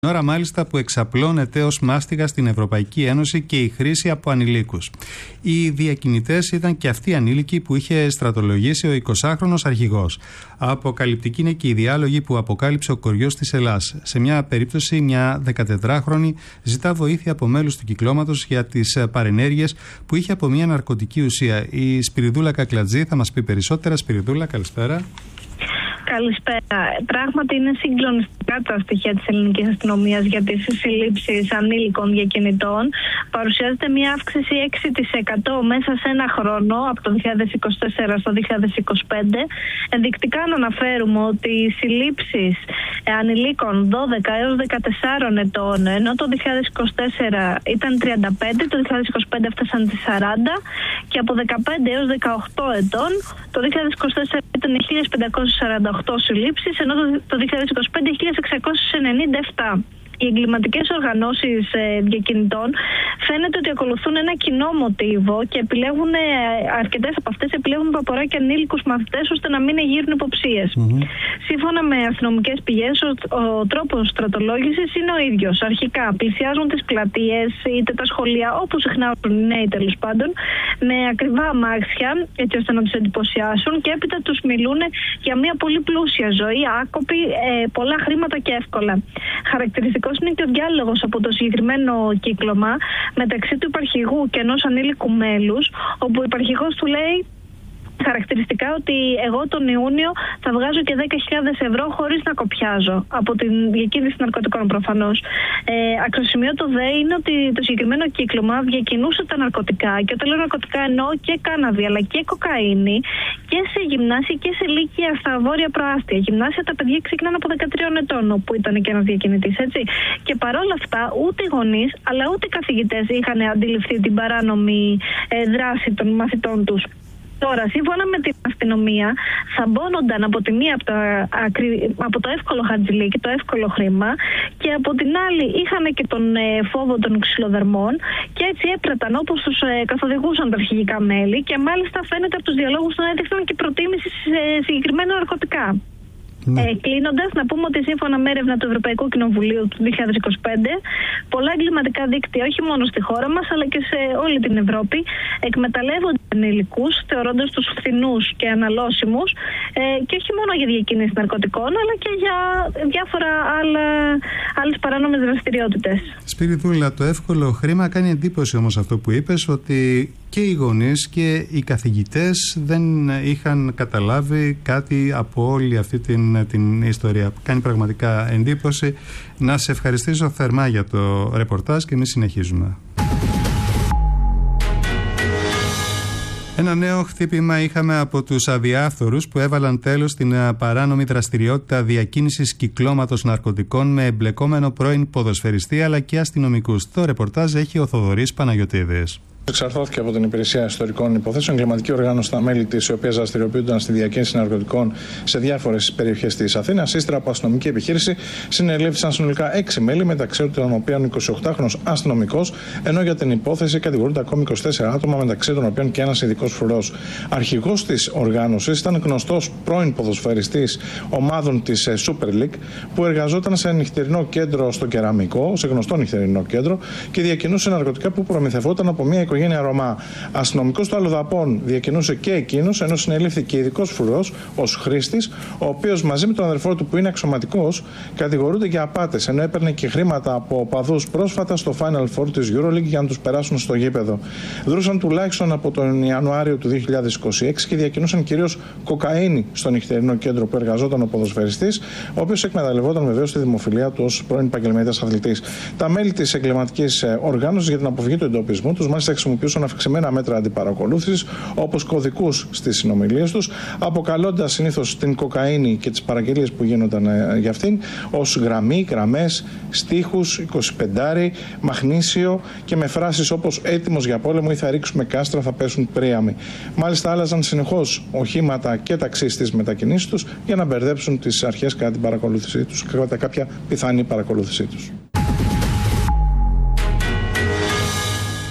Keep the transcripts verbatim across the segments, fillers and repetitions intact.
Ώρα μάλιστα που εξαπλώνεται ως μάστιγα στην Ευρωπαϊκή Ένωση και η χρήση από ανηλίκους. Οι διακινητές ήταν και αυτοί οι ανήλικοι που είχε στρατολογήσει ο εικοσάχρονος αρχηγός. Αποκαλυπτική είναι και η διάλογη που αποκάλυψε ο κοριός της Ελλάς. Σε μια περίπτωση, μια δεκατετράχρονη ζητά βοήθεια από μέλους του κυκλώματος για τις παρενέργειες που είχε από μια ναρκωτική ουσία. Η Σπυριδούλα Κακλατζή θα μας πει περισσότερα. Σπυριδούλα, καλησπέρα. Καλησπέρα. Πράγματι είναι συγκλονιστικά τα στοιχεία της ελληνικής αστυνομίας για τις συλλήψεις ανήλικων διακινητών. Παρουσιάζεται μια αύξηση έξι τοις εκατό μέσα σε ένα χρόνο, από το δύο χιλιάδες είκοσι τέσσερα στο δύο χιλιάδες είκοσι πέντε. Ενδεικτικά να αναφέρουμε ότι οι συλλήψεις ανηλίκων δώδεκα έως δεκατεσσάρων ετών, ενώ το δύο χιλιάδες είκοσι τέσσερα ήταν τριάντα πέντε, το δύο χιλιάδες είκοσι πέντε έφτασαν τις σαράντα και από δεκαπέντε έως δεκαοκτώ ετών το δύο χιλιάδες είκοσι τέσσερα ήταν χίλια πεντακόσιες σαράντα οκτώ συλλήψεις, ενώ το δύο χιλιάδες είκοσι πέντε χίλια εξακόσιες ενενήντα επτά. Οι εγκληματικές οργανώσεις ε, διακινητών φαίνεται ότι ακολουθούν ένα κοινό μοτίβο και επιλέγουν, ε, αρκετές από αυτές επιλέγουν παποράκια ανήλικους μαθητές ώστε να μην εγείρουν υποψίες. Mm-hmm. Σύμφωνα με αστυνομικές πηγές, ο, ο τρόπος στρατολόγησης είναι ο ίδιος. Αρχικά πλησιάζουν τις πλατείες είτε τα σχολεία, όπου συχνά οι νέοι τέλος πάντων, με ακριβά αμάξια, έτσι ώστε να τους εντυπωσιάσουν, και έπειτα τους μιλούν για μια πολύ πλούσια ζωή, άκοπη, ε, πολλά χρήματα και εύκολα. Χαρακτηριστικό είναι και ο διάλογος από το συγκεκριμένο κύκλωμα μεταξύ του υπαρχηγού και ενός ανήλικου μέλους, όπου ο υπαρχηγός του λέει χαρακτηριστικά ότι εγώ τον Ιούνιο θα βγάζω και δέκα χιλιάδες ευρώ χωρίς να κοπιάζω από την διακίνηση ναρκωτικών προφανώς. Ε, Αξιοσημείωτο δε είναι ότι το συγκεκριμένο κύκλωμα διακινούσε τα ναρκωτικά, και όταν λέω ναρκωτικά εννοώ και κάναβη αλλά και κοκαίνη, και σε γυμνάσια και σε λύκεια στα βόρεια προάστια. Γυμνάσια τα παιδιά ξεκινάνε από δεκατριών ετών, όπου ήταν και ένας διακινητής, έτσι. Και παρόλα αυτά ούτε οι γονείς αλλά ούτε οι καθηγητές είχαν αντιληφθεί την παράνομη ε, δράση των μαθητών τους. Τώρα, σύμφωνα με την αστυνομία, θαμπώνονταν από τη μία από, τα, από το εύκολο χατζηλί και το εύκολο χρήμα, και από την άλλη είχαν και τον ε, φόβο των ξυλοδερμών, και έτσι έπραταν όπως τους ε, καθοδηγούσαν τα αρχηγικά μέλη, και μάλιστα φαίνεται από τους διαλόγους να έδειχναν και προτίμηση σε συγκεκριμένα ναρκωτικά. Ναι. Ε, Κλείνοντας, να πούμε ότι σύμφωνα με έρευνα του Ευρωπαϊκού Κοινοβουλίου του δύο χιλιάδες είκοσι πέντε, πολλά εγκληματικά δίκτυα, όχι μόνο στη χώρα μας αλλά και σε όλη την Ευρώπη, εκμεταλλεύονται ανηλικούς, θεωρώντας τους φθηνούς και αναλώσιμους, ε, και όχι μόνο για διακίνηση ναρκωτικών, αλλά και για διάφορα άλλα, άλλες παράνομες δραστηριότητες. Σπυριδούλα, το εύκολο χρήμα κάνει εντύπωση όμως αυτό που είπες, ότι και οι γονείς και οι καθηγητές δεν είχαν καταλάβει κάτι από όλη αυτή την, την ιστορία. Κάνει πραγματικά εντύπωση. Να σε ευχαριστήσω θερμά για το ρεπορτάζ και εμείς συνεχίζουμε. Ένα νέο χτύπημα είχαμε από τους αδιάφθορους που έβαλαν τέλος στην παράνομη δραστηριότητα διακίνησης κυκλώματος ναρκωτικών με εμπλεκόμενο πρώην ποδοσφαιριστή αλλά και αστυνομικούς. Το ρεπορτάζ έχει ο Θοδωρής Παναγιωτίδης. Εξαρθώθηκε από την Υπηρεσία Ιστορικών Υποθέσεων εγκληματική οργάνωση στα μέλη της, οι οποίες δραστηριοποιούνταν στη διακίνηση ναρκωτικών σε διάφορες περιοχές της Αθήνας. Ύστερα από αστυνομική επιχείρηση, συνελήφθησαν συνολικά έξι μέλη, μεταξύ των οποίων εικοσιοκτάχρονος αστυνομικός, ενώ για την υπόθεση κατηγορούνται ακόμη είκοσι τέσσερα άτομα, μεταξύ των οποίων και ένας ειδικός φρουρός. Αρχηγός της οργάνωσης ήταν γνωστός πρώην ποδοσφαιριστής ομάδων της Super League, που εργαζόταν σε νυχτερινό κέντρο στο Κεραμικό, σε γνωστό νυχτερινό κέντρο, και διακινούσε ναρκωτικά που προμηθευόταν από μια οικογένεια Ρωμά. Αστυνομικός του Αλλοδαπών διακινούσε και εκείνος, ενώ συνελήφθηκε ειδικός φρουρός ως χρήστης, ο οποίος μαζί με τον αδερφό του, που είναι αξιωματικός, κατηγορούνται για απάτες, ενώ έπαιρνε και χρήματα από οπαδούς πρόσφατα στο Final Four της EuroLeague για να τους περάσουν στο γήπεδο. Δρούσαν τουλάχιστον από τον Ιανουάριο του δύο χιλιάδες είκοσι έξι και διακινούσαν κυρίως κοκαίνη στο νυχτερινό κέντρο που εργαζόταν ο ποδοσφαιριστής, ο οποίος εκμεταλλευόταν βεβαίως τη δημοφιλία του ως πρώην επαγγελματίας αθλητής. Τα μέλη της εγκληματικής οργάνωσης, για την αποφυγή του εντοπισμού τους, μάλιστα χρησιμοποιούσαν αυξημένα μέτρα αντιπαρακολούθησης, όπως κωδικούς στις συνομιλίες τους, αποκαλώντας συνήθως την κοκαίνη και τις παραγγελίες που γίνονταν για αυτήν ως γραμμή, γραμμές, στίχους, εικοσιπεντάρι, μαγνήσιο, και με φράσεις όπως «έτοιμος για πόλεμο» ή «θα ρίξουμε κάστρα, θα πέσουν πρίαμοι». Μάλιστα άλλαζαν συνεχώς οχήματα και ταξί στις μετακινήσεις τους για να μπερδέψουν τις αρχές κατά την παρακολούθησή τους, κατά κάποια πιθανή παρακολούθησή τους.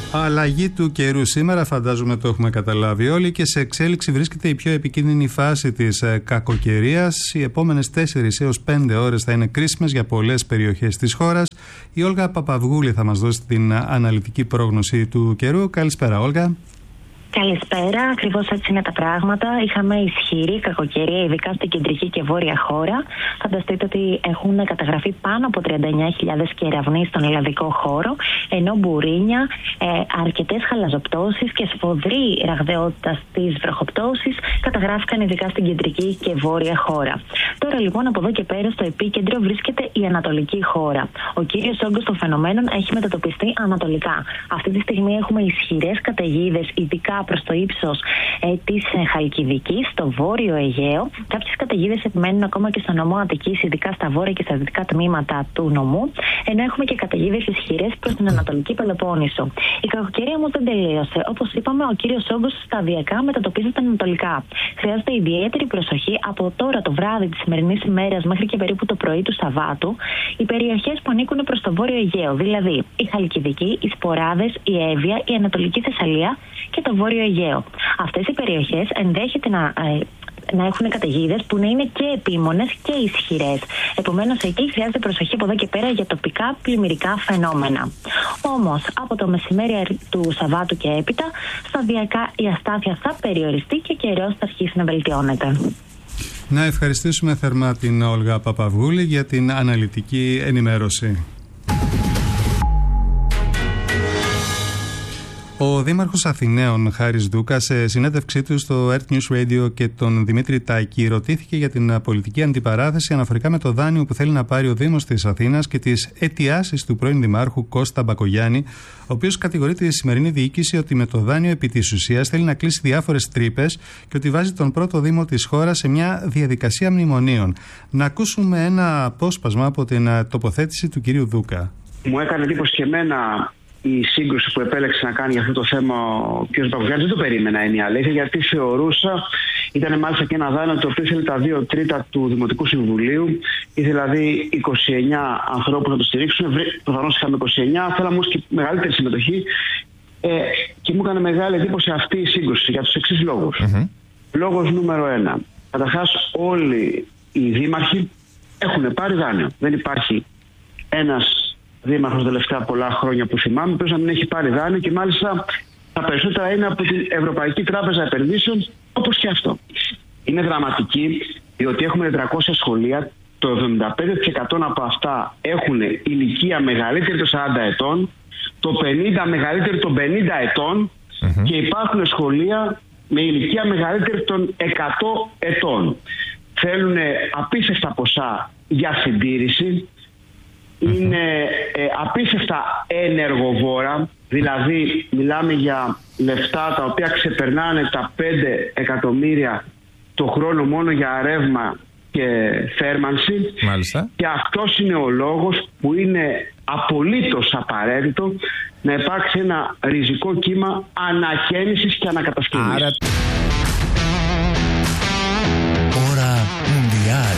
Αλλαγή του καιρού σήμερα, φαντάζομαι το έχουμε καταλάβει όλοι, και σε εξέλιξη βρίσκεται η πιο επικίνδυνη φάση της ε, κακοκαιρίας. Οι επόμενες τέσσερις έως πέντε ώρες θα είναι κρίσιμες για πολλές περιοχές της χώρας. Η Όλγα Παπαυγούλη θα μας δώσει την αναλυτική πρόγνωση του καιρού. Καλησπέρα, Όλγα. Καλησπέρα, ακριβώς έτσι είναι τα πράγματα. Είχαμε ισχυρή κακοκαιρία, ειδικά στην κεντρική και βόρεια χώρα. Φανταστείτε ότι έχουν καταγραφεί πάνω από τριάντα εννιά χιλιάδες κεραυνοί στον ελλαδικό χώρο, ενώ μπουρίνια, ε, αρκετές χαλαζοπτώσεις και σφοδρή ραγδαιότητα στις βροχοπτώσεις καταγράφηκαν ειδικά στην κεντρική και βόρεια χώρα. Τώρα λοιπόν από εδώ και πέρα στο επίκεντρο βρίσκεται η ανατολική χώρα. Ο κύριος όγκος των φαινομένων έχει μετατοπιστεί ανατολικά. Αυτή τη στιγμή έχουμε ισχυρές καταιγίδες, ειδικά προς το ύψος ε, της ε, Χαλκιδικής, στο βόρειο Αιγαίο. Κάποιες καταιγίδες επιμένουν ακόμα και στο νομό Αττικής, ειδικά στα βόρεια και στα δυτικά τμήματα του νομού, ενώ έχουμε και καταιγίδες ισχυρές προς την Ανατολική Πελοπόννησο. Η κακοκαιρία όμως δεν τελείωσε. Όπως είπαμε, ο κύριος όγκος σταδιακά μετατοπίζεται ανατολικά. Χρειάζεται ιδιαίτερη προσοχή από τώρα το βράδυ της σημερινής ημέρας μέχρι και περίπου το πρωί του Σαββάτου, οι περιοχές που ανήκουν προς το βόρειο Αιγαίο, δηλαδή η Χαλκιδική, οι Σποράδες, η Εύβοια, η Ανατολική Θεσσαλία και το βόρειο Αιγαίο. Αυτές οι περιοχές ενδέχεται να, ε, να έχουν καταιγίδες που να είναι και επίμονες και ισχυρές. Επομένως, εκεί χρειάζεται προσοχή από εδώ και πέρα για τοπικά πλημμυρικά φαινόμενα. Όμως, από το μεσημέρι του Σαββάτου και έπειτα, σταδιακά η αστάθεια θα περιοριστεί και ο καιρός θα αρχίσει να βελτιώνεται. Να ευχαριστήσουμε θερμά την Όλγα Παπαυγούλη για την αναλυτική ενημέρωση. Ο Δήμαρχος Αθηναίων, Χάρης Δούκας, σε συνέντευξή του στο Earth News Radio και τον Δημήτρη Τάκη, ρωτήθηκε για την πολιτική αντιπαράθεση αναφορικά με το δάνειο που θέλει να πάρει ο Δήμος της Αθήνας και τις αιτιάσεις του πρώην Δημάρχου Κώστα Μπακογιάννη, ο οποίος κατηγορεί τη σημερινή διοίκηση ότι με το δάνειο επί της ουσίας θέλει να κλείσει διάφορες τρύπες και ότι βάζει τον πρώτο Δήμο της χώρας σε μια διαδικασία μνημονίων. Να ακούσουμε ένα απόσπασμα από την τοποθέτηση του κυρίου Δούκα. Μου έκανε εντύπωση και εμένα η σύγκρουση που επέλεξε να κάνει για αυτό το θέμα ο κ. Μπακογιάννης. Δεν το περίμενα, είναι η αλήθεια, γιατί θεωρούσα, ήταν μάλιστα και ένα δάνειο το οποίο ήθελε τα δύο τρίτα του Δημοτικού Συμβουλίου, ήθελε δηλαδή είκοσι εννιά ανθρώπους να το στηρίξουν. Προφανώς είχαμε είκοσι εννιά, θέλαμε όμως και μεγαλύτερη συμμετοχή. Ε, και μου έκανε μεγάλη εντύπωση αυτή η σύγκρουση για τους εξής λόγους. Mm-hmm. Λόγος νούμερο ένα. Καταρχάς, όλοι οι δήμαρχοι έχουν πάρει δάνειο. Δεν υπάρχει ένας δήμαρχος τελευταία πολλά χρόνια που θυμάμαι, πρέπει να μην έχει πάρει δάνειο, και μάλιστα τα περισσότερα είναι από την Ευρωπαϊκή Τράπεζα Επενδύσεων, όπως και αυτό. Είναι δραματική, διότι έχουμε τετρακόσια σχολεία, το εβδομήντα πέντε τοις εκατό από αυτά έχουν ηλικία μεγαλύτερη των σαράντα ετών, το πενήντα τοις εκατό μεγαλύτερη των πενήντα ετών mm-hmm. και υπάρχουν σχολεία με ηλικία μεγαλύτερη των εκατό ετών. Θέλουν απίστευτα ποσά για συντήρηση. Είναι ε, απίστευτα ενεργοβόρα, δηλαδή μιλάμε για λεφτά τα οποία ξεπερνάνε τα πέντε εκατομμύρια το χρόνο μόνο για ρεύμα και θέρμανση. Μάλιστα. Και αυτός είναι ο λόγος που είναι απολύτως απαραίτητο να υπάρξει ένα ριζικό κύμα ανακαίνησης και ανακατασκευής. Άρα... Ώρα Μουντιάλ.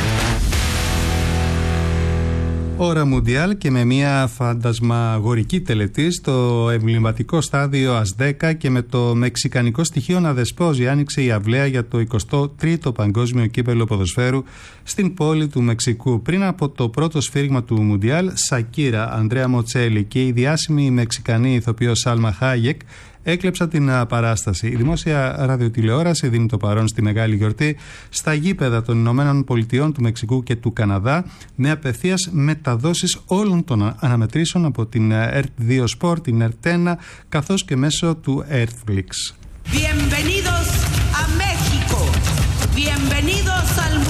Ώρα Μουντιάλ και με μια φαντασμαγορική τελετή στο εμβληματικό στάδιο Ασδέκα και με το μεξικανικό στοιχείο να δεσπόζει, άνοιξε η αυλαία για το εικοστό τρίτο Παγκόσμιο Κύπελλο Ποδοσφαίρου στην πόλη του Μεξικού. Πριν από το πρώτο σφύριγμα του Μουντιάλ, Σακύρα, Ανδρέα Μοτσέλη και η διάσημη μεξικανή ηθοποιός Σάλμα Χάγεκ έκλεψα την παράσταση. Η δημόσια ραδιοτηλεόραση δίνει το παρόν στη μεγάλη γιορτή στα γήπεδα των Ηνωμένων Πολιτειών, του Μεξικού και του Καναδά, με απευθείας μεταδόσεις όλων των αναμετρήσεων από την ερτ δύο Sport, την ερτ ένα, καθώς και μέσω του Earthflix.